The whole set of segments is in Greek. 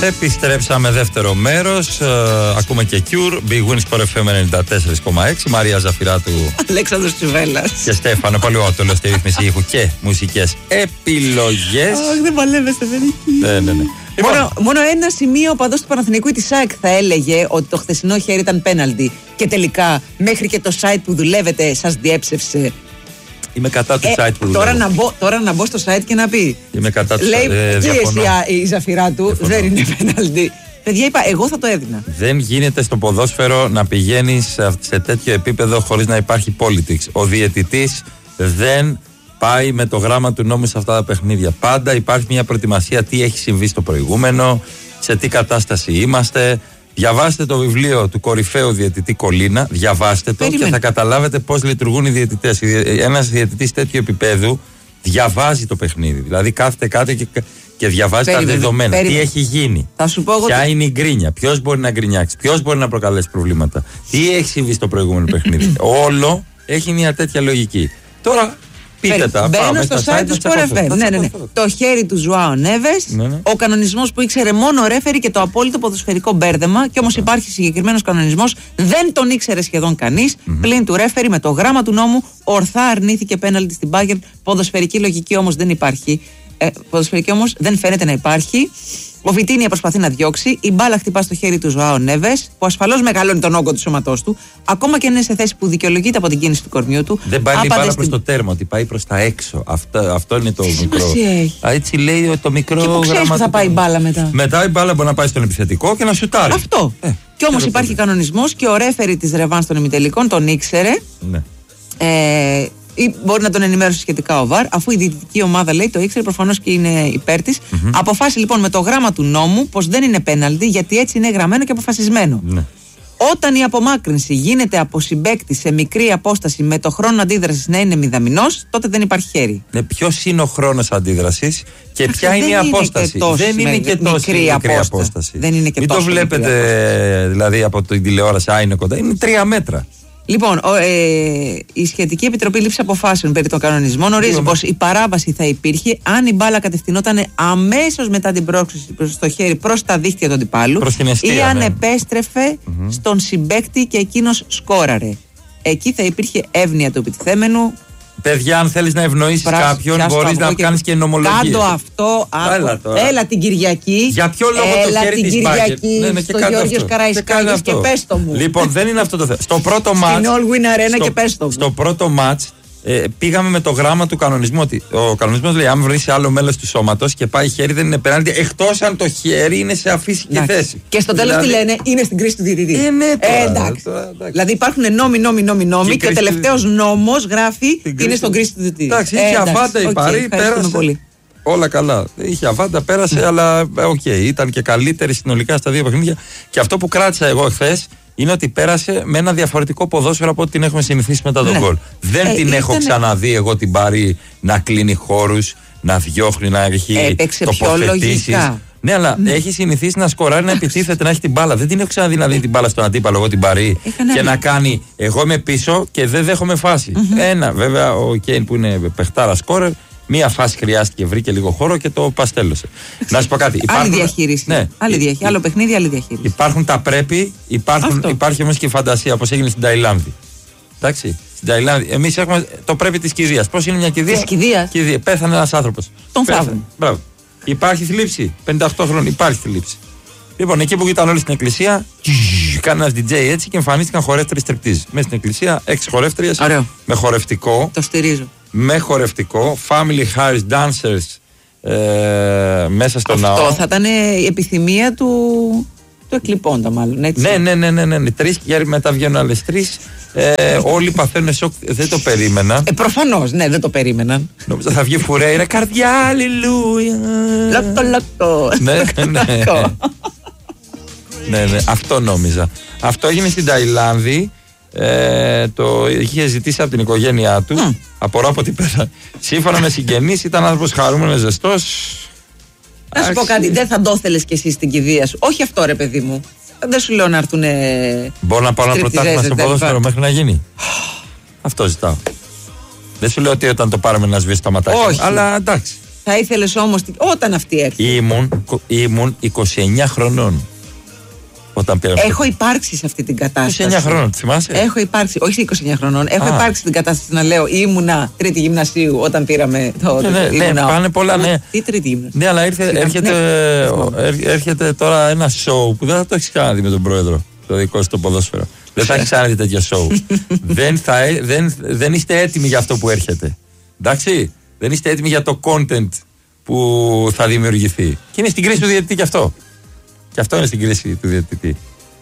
Επιστρέψαμε δεύτερο μέρος. Ακούμε και Cure. Big Win Sport FM 94,6. Μαρία Ζαφυράτου, Αλέξανδρος Τσιβέλλας και Στέφανο Παλαιότολο στη ρύθμιση ήχου και μουσικές επιλογές. Όχι, δεν παλεύεστε, δεν Ναι. Μόνο ένα σημείο ο παδός του Παναθηναϊκού ή της ΑΕΚ θα έλεγε ότι το χθεσινό χέρι ήταν πέναλτι. Και τελικά, μέχρι και το site που δουλεύετε σας διέψευσε. Είμαι κατά του site που δουλεύω. Τώρα να μπω στο site και να πει. Είμαι κατά του λέει, site. και εσύ η Ζαφυράτου δεν είναι πέναλτι. Παιδιά, είπα, εγώ θα το έδινα. Δεν γίνεται στο ποδόσφαιρο να πηγαίνεις σε τέτοιο επίπεδο χωρίς να υπάρχει politics. Ο διαιτητής δεν πάει με το γράμμα του νόμου σε αυτά τα παιχνίδια. Πάντα υπάρχει μια προετοιμασία τι έχει συμβεί στο προηγούμενο, σε τι κατάσταση είμαστε. Διαβάστε το βιβλίο του κορυφαίου διαιτητή Κολίνα, διαβάστε το και θα καταλάβετε πώς λειτουργούν οι διαιτητές. Ένας διαιτητής τέτοιου επίπεδου διαβάζει το παιχνίδι. Δηλαδή κάθεται κάτω και διαβάζει τα δεδομένα. Τι έχει γίνει, ποια είναι η γκρίνια, ποιος μπορεί να γκρινιάξει, ποιος μπορεί να προκαλέσει προβλήματα, τι έχει συμβεί στο προηγούμενο παιχνίδι. Όλο έχει μια τέτοια λογική. Τώρα πείτε τα. Μπαίνω στο site του Sport FM. Ναι. Το χέρι του Ζουάο Νέβες, ο κανονισμός που ήξερε μόνο ο ρέφερι και το απόλυτο ποδοσφαιρικό μπέρδεμα. Και όμως υπάρχει συγκεκριμένος κανονισμός, δεν τον ήξερε σχεδόν κανείς. Πλην του ρέφερι με το γράμμα του νόμου ορθά αρνήθηκε πέναλτι στην Bayern. Ποδοσφαιρική λογική όμως δεν υπάρχει. Ποδοσφαιρική όμως δεν φαίνεται να υπάρχει. Ο Βιτίνια προσπαθεί να διώξει. Η μπάλα χτυπά στο χέρι του Ζωάο Νέβες, που ασφαλώς μεγαλώνει τον όγκο του σώματός του, ακόμα και αν είναι σε θέση που δικαιολογείται από την κίνηση του κορμιού του. Δεν πάει η μπάλα προς το τέρμα, ότι πάει προς τα έξω. Αυτό είναι το μικρό. Έτσι λέει το μικρό γραμματικό. Και πού ξέρεις που θα πάει η μπάλα μετά. Μετά η μπάλα μπορεί να πάει στον επιθετικό και να σουτάρει. Αυτό. Και όμως υπάρχει κανονισμός και ο ρέφερι της Ρεβάνς των ημιτελικών τον ήξερε. Ναι. Ή μπορεί να τον ενημέρωσε σχετικά ο ΒΑΡ, αφού η διαιτητική ομάδα λέει το ήξερε, προφανώς και είναι υπέρ της. Αποφάσισε λοιπόν με το γράμμα του νόμου πως δεν είναι πέναλτι, γιατί έτσι είναι γραμμένο και αποφασισμένο. Ναι. Όταν η απομάκρυνση γίνεται από συμπαίκτη σε μικρή απόσταση με το χρόνο αντίδρασης να είναι μηδαμινός, τότε δεν υπάρχει χέρι. Ποιος είναι ο χρόνος αντίδρασης και ποια είναι η απόσταση. Δεν είναι και τόσο μικρή απόσταση. Μην το βλέπετε δηλαδή από την τηλεόραση, είναι κοντά. Είναι 3 μέτρα. Λοιπόν, η σχετική επιτροπή λήψη αποφάσεων περί των κανονισμών ορίζει πως η παράβαση θα υπήρχε αν η μπάλα κατευθυνόταν αμέσως μετά την πρόκληση στο χέρι προς τα δίχτυα του αντιπάλου ή αν επέστρεφε στον συμπαίκτη και εκείνος σκόραρε. Εκεί θα υπήρχε εύνοια του επιτιθέμενου. Παιδιά, αν θέλεις να ευνοήσεις κάποιον, μπορείς να κάνεις και νομολογίες. Κάντο αυτό. Έλα την Κυριακή. Για ποιο λόγο το χέρι της Bayern. Στο Γιώργος Καραϊσκάκης και πες το μου. Λοιπόν, δεν είναι αυτό το θέμα. Στο πρώτο μάτς. Στην All Win Arena και πες το μου. Στο πρώτο μάτς πήγαμε με το γράμμα του κανονισμού. Ότι ο κανονισμός λέει: αν βρει άλλο μέλος του σώματος και πάει χέρι, δεν είναι πέναλτι. Εκτός αν το χέρι είναι σε αφύσικη θέση. Και στο τέλος τι λένε, είναι στην κρίση του διαιτητή. Εντάξει. Δηλαδή υπάρχουν νόμοι και ο τελευταίος νόμος γράφει είναι στον κρίση του διαιτητή. Εντάξει, είχε αβάντα η Παρί, πέρασε. Όλα καλά. Είχε αβάντα, πέρασε, αλλά ήταν και καλύτερη συνολικά στα 2 παιχνίδια. Και αυτό που κράτησα εγώ εχθές είναι ότι πέρασε με ένα διαφορετικό ποδόσφαιρο από ό,τι την έχουμε συνηθίσει μετά τον γκολ. Δεν την έχω ξαναδεί εγώ την Παρί να κλείνει χώρους, να διώχνει, να έχει τοποθετήσεις. Ναι, αλλά έχει συνηθίσει να σκοράρει, να επιτίθεται, να έχει την μπάλα. Δεν την έχω ξαναδεί να δει την μπάλα στον αντίπαλο, εγώ την Παρί, και να κάνει εγώ είμαι πίσω και δεν δέχομαι φάση. Βέβαια, ο Κέιν που είναι παιχτάρα σκόρερ, μία φάση χρειάστηκε, βρήκε λίγο χώρο και το παστέλωσε. Να σου πω κάτι. Άλλη διαχείριση. Ναι. Άλλο παιχνίδι, άλλη διαχείριση. Υπάρχουν τα πρέπει, υπάρχει όμως και η φαντασία, όπως έγινε στην Ταϊλάνδη. Εντάξει. Στην Ταϊλάνδη, εμείς έχουμε το πρέπει της κηδείας. Πώς είναι μια κηδεία? Της κηδείας. Πέθανε ένας άνθρωπος. Τον θάβουν. Μπράβο. Υπάρχει θλίψη. 58 χρόνια υπάρχει θλίψη. Λοιπόν, εκεί που ήταν όλοι στην εκκλησία, κάνει ένας DJ έτσι και εμφανίστηκαν χορεύτριες στριπτίζ. Μέσα στην εκκλησία, 6 χορεύτριες. Με χορευτικό. Το στηρίζω. Με χορευτικό. Family Harris Dancers μέσα στο ναό. Αυτό θα ήταν η επιθυμία του εκλειπώντα, μάλλον. Έτσι. Ναι. 3 και μετά βγαίνουν άλλες 3. Όλοι παθαίνουν σοκ. Δεν το περίμεναν. Προφανώς, ναι, δεν το περίμεναν. Νόμιζα θα βγει Φουρέιρα. Καρδιά, αλληλούια. Λότο. Ναι, αυτό νόμιζα. Αυτό έγινε στην Ταϊλάνδη. Το είχε ζητήσει από την οικογένειά του. Απορώ από την πέρα. Σύμφωνα με συγγενείς, ήταν άνθρωπος χαρούμενος, ζεστός. Να σου πω κάτι, δεν θα το θέλεις κι εσύ στην κηδεία σου. Όχι αυτό, ρε παιδί μου. Δεν σου λέω να έρθουν. Μπορώ να πάω ένα πρωτάθλημα στο ποδόσφαιρο μέχρι να γίνει. Αυτό ζητάω. Δεν σου λέω ότι όταν το πάρουμε να σβήσει τα ματάκια. Όχι. Αλλά εντάξει. Θα ήθελες όμως όταν αυτή έρθει? Ήμουν 29 χρονών. Έχω υπάρξει σε αυτή την κατάσταση. 29 χρονών, θυμάσαι? Έχω υπάρξει, όχι σε 29 χρονών, έχω υπάρξει στην κατάσταση να λέω ήμουνα τρίτη γυμνασίου όταν πήραμε το. Ναι, πάνε πολλά, ναι. Τι τρίτη γυμνασίου? Ναι, αλλά έρχεται τώρα ένα show που δεν θα το έχει ξαναδεί με τον πρόεδρο, το δικό σου το ποδόσφαιρο. Δεν θα έχει ξαναδεί τέτοιο show. Δεν είστε έτοιμοι για αυτό που έρχεται. Εντάξει, δεν είστε έτοιμοι για το content που θα δημιουργηθεί. Και είναι στην κρίση του διαιτητή κι αυτό. Και αυτό είναι στην κρίση του διαιτητή.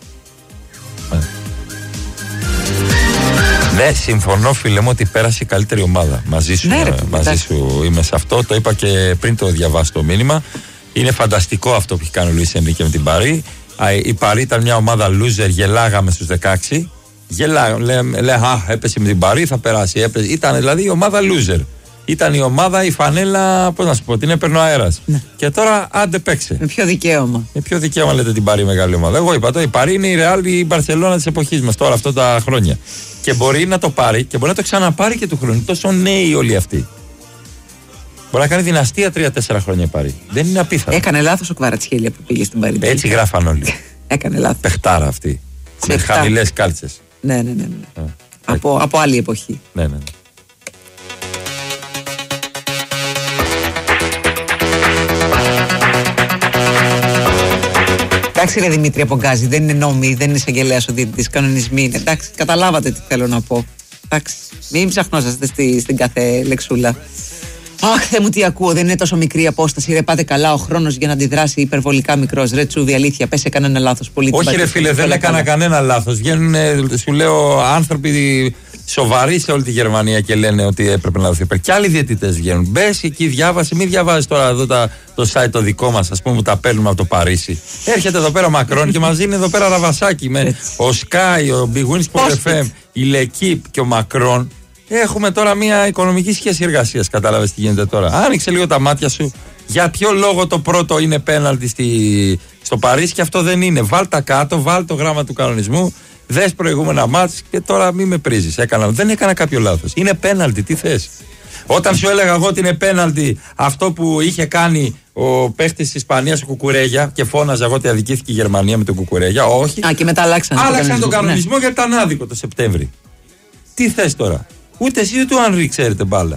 Ναι, συμφωνώ φίλε μου ότι πέρασε η καλύτερη ομάδα. Μαζί σου είμαι σε αυτό. Το είπα και πριν το διαβάσω το μήνυμα. Είναι φανταστικό αυτό που έχει κάνει ο Λουίς Ενρίκε με την Παρί. Η Παρί ήταν μια ομάδα loser, γελάγαμε στους 16. Λέει, έπεσε με την Παρί, θα περάσει. Ήταν δηλαδή η ομάδα loser. Ήταν η ομάδα, η φανέλα, πώς να σου πω, την έπαιρνε ο αέρας. Ναι. Και τώρα άντε παίξε. Με ποιο δικαίωμα. Με ποιο δικαίωμα λέτε την Παρί μεγάλη ομάδα? Εγώ είπα η Παρί είναι η Real, η Μπαρσελόνα της εποχής μας τώρα, αυτά τα χρόνια. Και μπορεί να το πάρει και μπορεί να το ξαναπάρει και του χρόνου. Τόσο νέοι όλοι αυτοί. Μπορεί να κάνει δυναστεία 3-4 χρόνια η Παρί. Δεν είναι απίθανο. Έκανε λάθος ο Κβαρατσχέλια που πήγε στην Παρί. Έτσι γράφαν όλοι. Έκανε λάθος. Πεχτάρα αυτή. Με χαμηλές κάλτσες. Ναι. Από άλλη εποχή. Ναι. Εντάξει, ρε Δημήτρη Απογκάζη, δεν είναι νόμοι, δεν είναι εισαγγελέας ο διαιτητής, κανονισμοί είναι. Εντάξει, καταλάβατε τι θέλω να πω. Εντάξει, μην ψαχνόσαστε στην κάθε λεξούλα. Αχ, Θεέ μου, τι ακούω, δεν είναι τόσο μικρή απόσταση. Ρε, πάτε καλά, ο χρόνος για να αντιδράσει υπερβολικά μικρός. Ρε, Τσούβι, αλήθεια, πες έκανε ένα λάθος. Όχι, ρε φίλε, δεν έκανα κανένα λάθος. Βγαίνουν, σου λέω, άνθρωποι σοβαροί σε όλη τη Γερμανία και λένε ότι έπρεπε να δοθεί. Και άλλοι διαιτητές βγαίνουν. Μπες εκεί, διάβασε, μην διαβάζεις τώρα εδώ το site το δικό μας, ας πούμε, που τα παίρνουμε από το Παρίσι. Έρχεται εδώ πέρα ο Μακρόν και μας δίνει εδώ πέρα ραβασάκι με ο Sky, ο Big Win Sport FM, η L'Equipe και ο Μακρόν. Έχουμε τώρα μια οικονομική σχέση εργασίας. Κατάλαβες τι γίνεται τώρα? Άνοιξε λίγο τα μάτια σου. Για ποιο λόγο το πρώτο είναι πέναλτι στο Παρίσι και αυτό δεν είναι? Βάλ τα κάτω, βάλ το γράμμα του κανονισμού. Δες προηγούμενα μάτς και τώρα μη με πρίζεις. Δεν έκανα κάποιο λάθος. Είναι πέναλτι, τι θες? Όταν σου έλεγα εγώ ότι είναι πέναλτι αυτό που είχε κάνει ο παίχτης της Ισπανίας, ο Κουκουρέγια, και φώναζα εγώ ότι αδικήθηκε η Γερμανία με τον Κουκουρέγια. Όχι. Και μετά άλλαξαν τον κανονισμό γιατί ήταν άδικο το Σεπτέμβρη. Τι θες τώρα? Ούτε εσύ ούτε ο Ανρί ξέρετε μπάλα.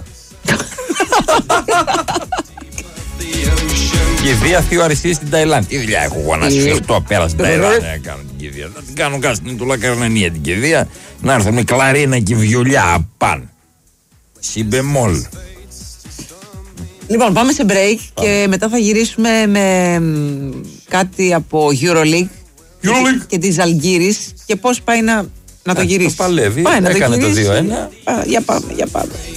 Κηδεία Θείου Αριστείας στην Ταϊλάνδη. Τι δουλειά έχω εγώ να σφιχτώ πέρα στην Ταϊλάνδη να κάνω την κηδεία? Να την κάνω κάτι στην Τουλακαρνανία την κηδεία. Να έρθω με κλαρίνα και βιολιά απάν. Συμπεμόλ. Λοιπόν, πάμε σε break και μετά θα γυρίσουμε με κάτι από EuroLeague και τη Ζαλγκύρης και πώς πάει να το γυρίσει. Το παλεύει, έκανε το 2-1. Για πάμε.